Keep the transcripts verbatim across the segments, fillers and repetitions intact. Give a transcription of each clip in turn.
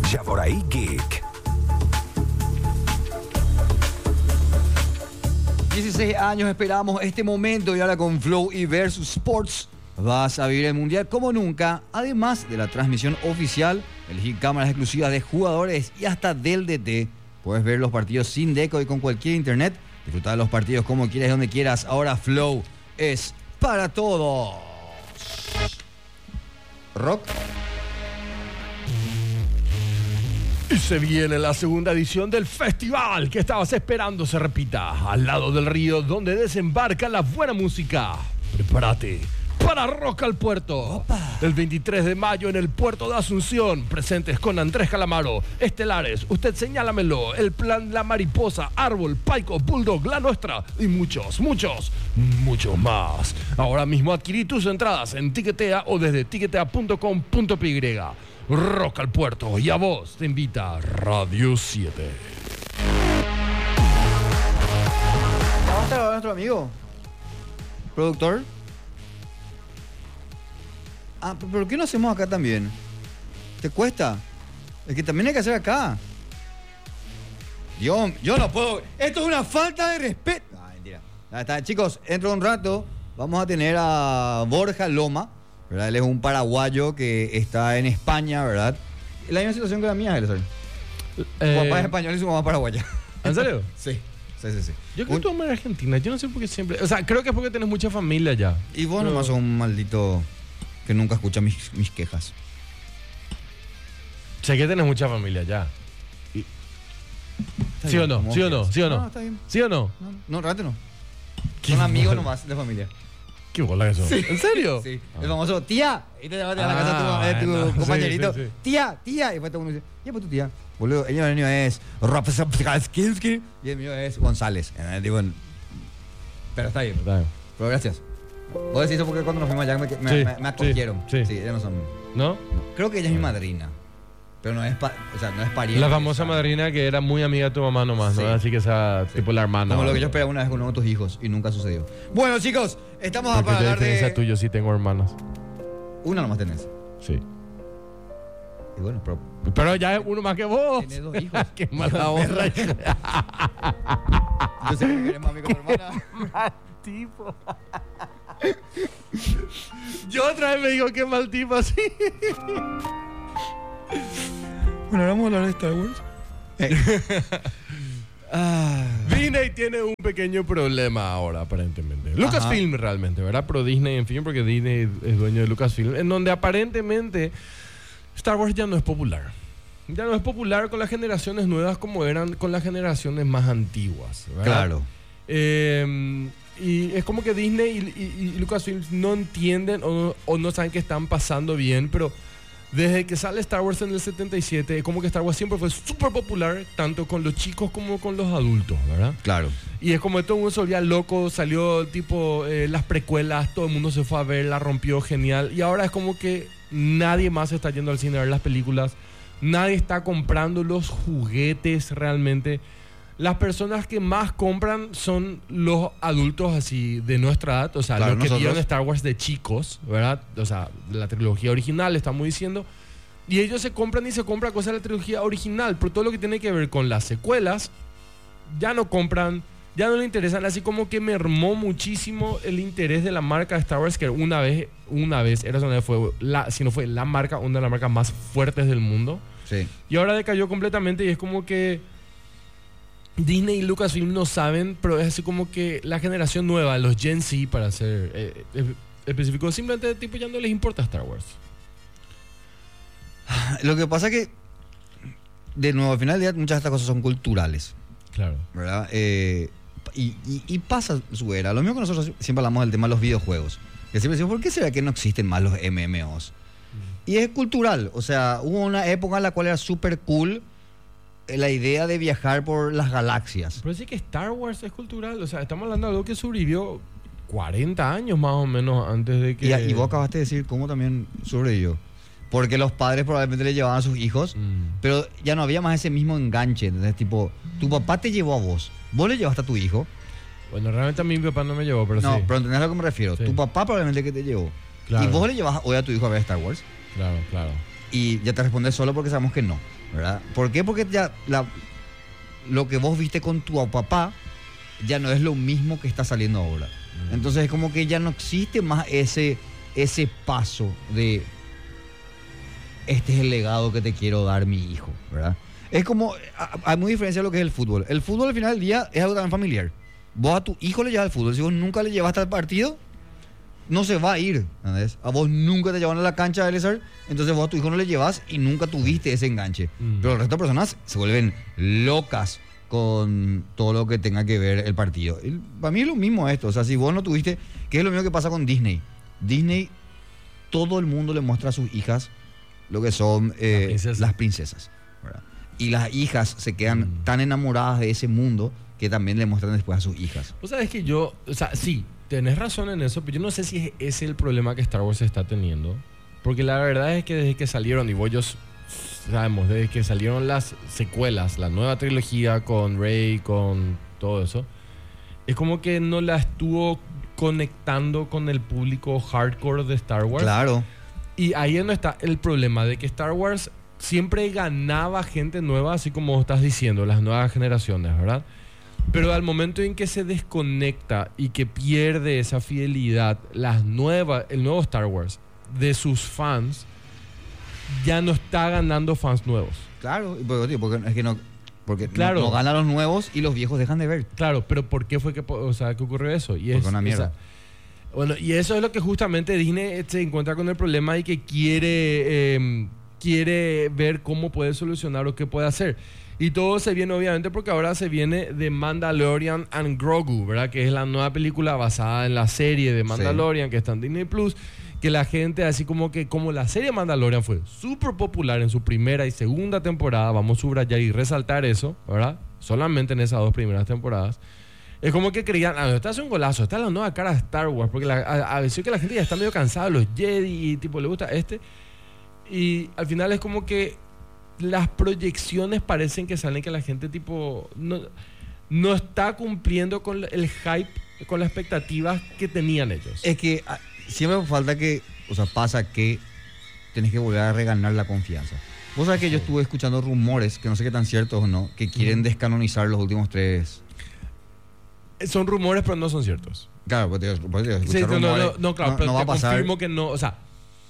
Javoraí Geek. dieciséis años esperamos este momento y ahora con Flow y Versus Sports vas a vivir el Mundial como nunca. Además de la transmisión oficial, elegir cámaras exclusivas de jugadores y hasta del D T. Puedes ver los partidos sin deco y con cualquier internet. Disfrutar de los partidos como quieras y donde quieras. Ahora Flow es para todos. Rock. Y se viene la segunda edición del festival que estabas esperando se repita, al lado del río donde desembarca la buena música. Prepárate para Rock al Puerto. Opa. El veintitrés de mayo en el puerto de Asunción, presentes con Andrés Calamaro, Estelares, Usted Señálamelo, El Plan La Mariposa, Árbol, Paico, Bulldog, La Nuestra y muchos, muchos, muchos más. Ahora mismo adquirí tus entradas en Tiquetea o desde tiquetea punto com punto p y. Rock al Puerto, y a vos te invita Radio siete. Vamos a traer a nuestro amigo productor. Ah, pero ¿por qué no hacemos acá también? ¿Te cuesta? Es que también hay que hacer acá. Yo, yo no puedo. Esto es una falta de respeto. Ah, mentira. Ya está, chicos, dentro de un rato vamos a tener a Borja Loma, ¿verdad? Él es un paraguayo que está en España, ¿verdad? La misma situación que la mía, Elsa. Su Eh, papá es español y su mamá es paraguaya. ¿En serio? Sí, sí, sí, sí. Yo creo Un- que tu mamá es argentina. Yo no sé por qué siempre. O sea, creo que es porque tenés mucha familia allá. Y vos Pero- nomás sos un maldito que nunca escucha mis, mis quejas. Sé que tenés mucha familia allá. Y- Está ¿Sí o bien, no? como ¿Sí o no? quieras. ¿Sí o no? No, está bien. ¿Sí o no? No, no, realmente no. Qué Son amigos bola. nomás de familia. ¿Qué bola eso? ¿En serio? Sí. Ah. El famoso tía. Y te vas a la Ah, casa de tu, de tu bueno, sí, compañerito. sí, sí. Tía, tía. Y después todo el mundo dice, ¿y pues tu tía? Boludo, el niño es Rapsapskalskinski y el mío es González. Eh, Digo, pero está bien. Está bien. Pero gracias. Vos decís eso porque cuando nos fuimos allá me, me, Sí, me, me sí, acogieron. sí. Sí, ellos no son. ¿No? no. Creo que ella es mi madrina. Pero no es, pa, o sea, no es pariente. La famosa o sea, madrina que era muy amiga de tu mamá nomás, ¿no? Sí. Así que esa, tipo la hermana. Como lo ¿no? que yo esperaba una vez con uno de tus hijos y nunca sucedió. Bueno, chicos, estamos a Porque para de hablar diferencia de. tuyo sí tengo hermanas. Una nomás tenés. Sí. Y bueno, pero. Pero ya es uno más que vos. Tenés dos hijos. Qué mala onda. Yo sé que querés mami con tu hermana. Tipo. Yo otra vez me digo qué mal tipo así. Bueno, vamos a hablar de Star Wars. Ah, Disney tiene un pequeño problema ahora, aparentemente. Lucasfilm realmente, ¿verdad? Pero Disney, en fin, porque Disney es dueño de Lucasfilm, en donde aparentemente Star Wars ya no es popular. Ya no es popular con las generaciones nuevas como eran con las generaciones más antiguas, ¿verdad? claro. Eh, y es como que Disney y, y- y Lucasfilm no entienden o, o no saben que están pasando bien, pero desde que sale Star Wars en el setenta y siete, es como que Star Wars siempre fue súper popular, tanto con los chicos como con los adultos, ¿verdad? Claro. Y es como que todo el mundo se volvía loco, salió tipo eh, las precuelas, todo el mundo se fue a ver, la rompió genial. Y ahora es como que nadie más está yendo al cine a ver las películas, nadie está comprando los juguetes realmente. Las personas que más compran son los adultos así de nuestra edad, o sea, Claro, los que nosotros. vieron Star Wars de chicos, ¿verdad? O sea, la trilogía original, estamos diciendo. Y ellos se compran y se compran cosas de la trilogía original, pero todo lo que tiene que ver con las secuelas, ya no compran, ya no le interesan, así como que mermó muchísimo el interés de la marca de Star Wars, que una vez, una vez, era donde fue la, si no fue la marca, una de las marcas más fuertes del mundo. Sí. Y ahora decayó completamente y es como que Disney y Lucasfilm no saben, pero es así como que la generación nueva, los Gen Z, para ser eh, eh, específico, simplemente tipo ya no les importa Star Wars. Lo que pasa que, de nuevo, al final del día muchas de estas cosas son culturales, Claro. ¿verdad? Eh, y, y, y pasa su era. Lo mismo que nosotros siempre hablamos del tema de los videojuegos. Que siempre decimos, ¿por qué será que no existen más los M M Os? Y es cultural. O sea, hubo una época en la cual era súper cool eh, la idea de viajar por las galaxias. Pero sí que Star Wars es cultural, o sea, estamos hablando de algo que sobrevivió cuarenta años más o menos antes de que... Y, y vos acabaste de decir cómo también sobrevivió. Porque los padres probablemente le llevaban a sus hijos, Mm. pero ya no había más ese mismo enganche. Entonces, tipo, tu papá te llevó a vos, vos le llevaste a tu hijo. Bueno, realmente a mí mi papá no me llevó, pero no, sí. pero entendés a lo que me refiero. Sí. Tu papá probablemente que te llevó. Claro. Y vos le llevas hoy a tu hijo a ver Star Wars. Claro, claro. Y ya te respondes solo porque sabemos que no, ¿verdad? ¿Por qué? Porque ya la, lo que vos viste con tu papá ya no es lo mismo que está saliendo ahora. Mm. Entonces es como que ya no existe más ese, ese paso de este es el legado que te quiero dar mi hijo, ¿verdad? Es como, hay muy diferencia de lo que es el fútbol. El fútbol al final del día es algo también familiar. Vos a tu hijo le llevas al fútbol. Si vos nunca le llevaste al partido, no se va a ir, ¿entendés? A vos nunca te llevan a la cancha de Eliezer, entonces vos a tu hijo no le llevas y nunca tuviste ese enganche. Mm. Pero el resto de personas se vuelven locas con todo lo que tenga que ver el partido. Y para mí es lo mismo esto. O sea, si vos no tuviste, que es lo mismo que pasa con Disney. Disney, todo el mundo le muestra a sus hijas lo que son eh, la princesa. las princesas, ¿verdad? Y las hijas se quedan mm. tan enamoradas de ese mundo que también le muestran después a sus hijas. Vos sabés que yo, o sea, sí, tenés razón en eso, pero yo no sé si es ese el problema que Star Wars está teniendo. Porque la verdad es que desde que salieron, y vos yo sabemos, desde que salieron las secuelas, la nueva trilogía con Rey, con todo eso, es como que no la estuvo conectando con el público hardcore de Star Wars. Claro. Y ahí es donde está el problema, de que Star Wars siempre ganaba gente nueva, así como estás diciendo, las nuevas generaciones, ¿verdad? Pero al momento en que se desconecta y que pierde esa fidelidad, las nuevas, el nuevo Star Wars, de sus fans, ya no está ganando fans nuevos. Claro, porque, porque es que no, porque claro. no, no ganan los nuevos y los viejos dejan de ver. Claro, pero ¿por qué fue que, o sea, que ocurrió eso? Y porque es una mierda. Esa, bueno, y eso es lo que justamente Disney se encuentra con el problema y que quiere, eh, quiere ver cómo puede solucionar o qué puede hacer. Y todo se viene obviamente porque ahora se viene de Mandalorian and Grogu, ¿verdad? Que es la nueva película basada en la serie de Mandalorian, sí, que está en Disney Plus. Que la gente, así como que como la serie Mandalorian fue súper popular en su primera y segunda temporada, vamos a subrayar y resaltar eso, ¿verdad? Solamente en esas dos primeras temporadas. Es como que creían, ah, esta es un golazo, esta es la nueva cara de Star Wars, porque la, a, a veces que la gente ya está medio cansada de los Jedi y tipo le gusta este. Y al final es como que las proyecciones parecen que salen que la gente tipo no, no está cumpliendo con el hype, con las expectativas que tenían ellos. Es que a, siempre falta que, o sea, pasa que tenés que volver a reganar la confianza. Vos sabés que sí. Yo estuve escuchando rumores, que no sé qué tan ciertos o no, que quieren uh-huh. descanonizar los últimos tres. Son rumores, pero no son ciertos. Claro, pues te, pues te sí, no, rumores, no, no, no, claro, no, pero no va te a pasar. confirmo que no, o sea,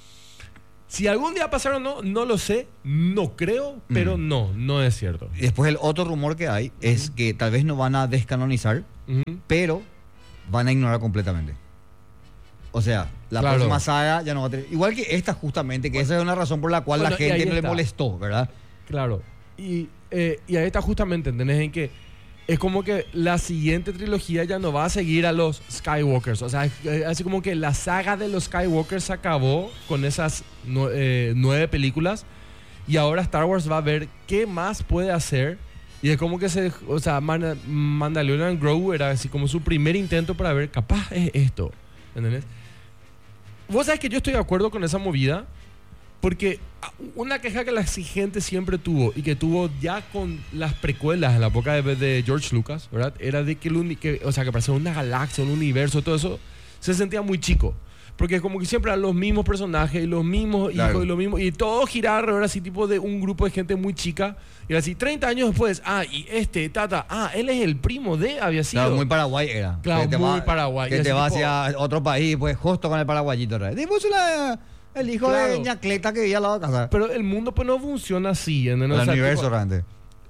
si algún día pasaron o no, no lo sé, no creo, pero mm. no, no es cierto. Y después el otro rumor que hay uh-huh. es que tal vez no van a descanonizar, uh-huh. pero van a ignorar completamente. O sea, la claro. próxima saga ya no va a tener... Igual que esta justamente, que bueno, esa es una razón por la cual bueno, la gente no está. le molestó, ¿verdad? Claro. Y, eh, y ahí está justamente, ¿entendés? En que es como que la siguiente trilogía ya no va a seguir a los Skywalkers. O sea, así como que la saga de los Skywalkers se acabó con esas no, eh, nueve películas y ahora Star Wars va a ver qué más puede hacer. Y es como que se... O sea, Man- Mandalorian Grogu era así como su primer intento para ver, capaz es esto, ¿entendés? Vos sabés que yo estoy de acuerdo con esa movida porque una queja que la gente siempre tuvo y que tuvo ya con las precuelas en la época de, de George Lucas, ¿verdad? Era de que, el uni- que, o sea, que parecía una galaxia, un universo, todo eso se sentía muy chico. Porque como que siempre eran los mismos personajes y los mismos claro. hijos y los mismos... Y todo giraba alrededor así tipo de un grupo de gente muy chica. Y era así, treinta años después, ah, y este, tata, ah, él es el primo de, había sido... Claro, muy Paraguay era. Claro, que muy va, Paraguay. Que te va tipo, hacia otro país, pues justo con el paraguayito. Después la, el hijo claro. de Ñacleta que vivía al lado de casa. Pero el mundo pues no funciona así. ¿no? El o sea, universo, tipo, realmente.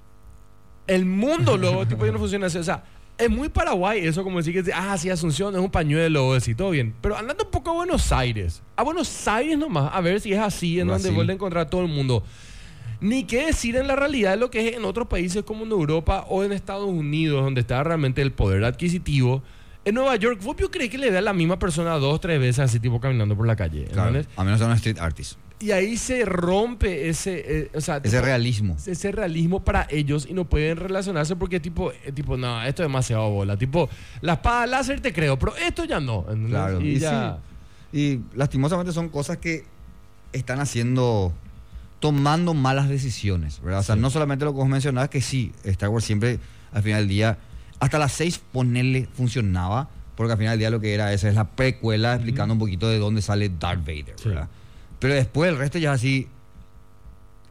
El mundo luego tipo ya no funciona así. O sea, es muy Paraguay eso, como decir que, ah, sí, Asunción es un pañuelo, así, todo bien. Pero andando un poco a Buenos Aires. A Buenos Aires nomás, a ver si es así, en no donde así. vuelve a encontrar todo el mundo. Ni qué decir en la realidad de lo que es en otros países como en Europa o en Estados Unidos, donde está realmente el poder adquisitivo. En Nueva York, ¿vos crees que le ve a la misma persona dos, tres veces así tipo caminando por la calle? Claro, a menos de un street artist. Y ahí se rompe ese... Eh, o sea, ese tipo, realismo. Ese realismo para ellos y no pueden relacionarse porque tipo, eh, tipo no, esto es demasiado bola. Tipo, la espada láser te creo, pero esto ya no. ¿Entendés? Claro. Y, Y, ya... sí. Y lastimosamente son cosas que están haciendo... tomando malas decisiones, ¿verdad? O sea, sí. no solamente lo que vos mencionabas, que sí, Star Wars siempre, al final del día, hasta las seis ponerle funcionaba, porque al final del día lo que era esa es la precuela explicando mm. un poquito de dónde sale Darth Vader, ¿verdad? Sí. Pero después el resto ya así,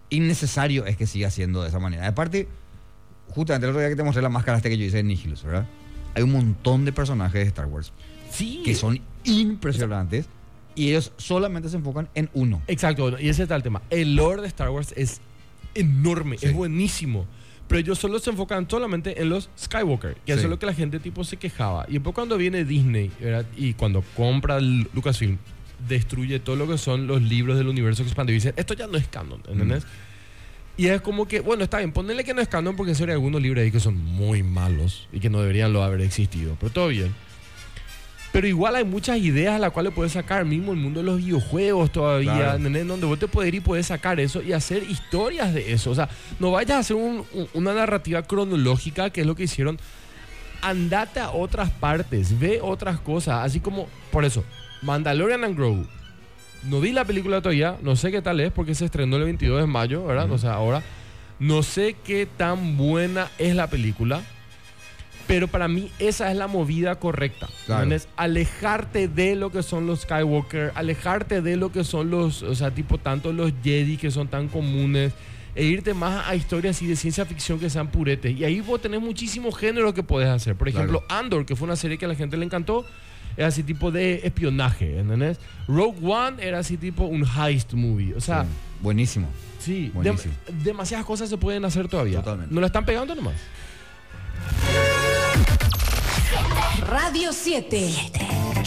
innecesario es que siga siendo de esa manera. Aparte, justamente el otro día que te mostré la máscara este que yo hice de Nihilus, ¿verdad? Hay un montón de personajes de Star Wars Sí. que son impresionantes y ellos solamente se enfocan en uno. Exacto, bueno, y ese está el tema. El lore de Star Wars es enorme, Sí. es buenísimo. Pero ellos solo se enfocan solamente en los Skywalker, que Sí. eso es lo que la gente tipo se quejaba. Y después cuando viene Disney, ¿verdad? Y cuando compra el Lucasfilm, destruye todo lo que son los libros del universo expandido y dice, esto ya no es canon, ¿entendés? Mm. Y es como que, bueno, está bien, ponele que no es canon porque en serio hay algunos libros ahí que son muy malos y que no deberían lo haber existido, pero todo bien. Pero igual hay muchas ideas a las cuales puedes sacar, mismo el mundo de los videojuegos todavía, Claro. ¿entendés? Donde vos te puedes ir y puedes sacar eso y hacer historias de eso. O sea, no vayas a hacer un- un- una narrativa cronológica, que es lo que hicieron. Andate a otras partes, ve otras cosas, así como, por eso, Mandalorian and Grogu. No vi la película todavía, no sé qué tal es porque se estrenó el veintidós de mayo, ¿verdad? Ujú. O sea, ahora no sé qué tan buena es la película. Pero para mí esa es la movida correcta. Claro. ¿Entendés? Alejarte de lo que son los Skywalker, alejarte de lo que son los, o sea, tipo tanto los Jedi que son tan comunes, e irte más a historias así de ciencia ficción que sean puretes. Y ahí vos tenés muchísimos géneros que podés hacer. Por ejemplo, Claro. Andor, que fue una serie que a la gente le encantó, era así tipo de espionaje, ¿entendés? Rogue One era así tipo un heist movie. O sea, Sí. Buenísimo. sí, Buenísimo. dem- demasiadas cosas se pueden hacer todavía. Totalmente. No la están pegando nomás. Radio siete.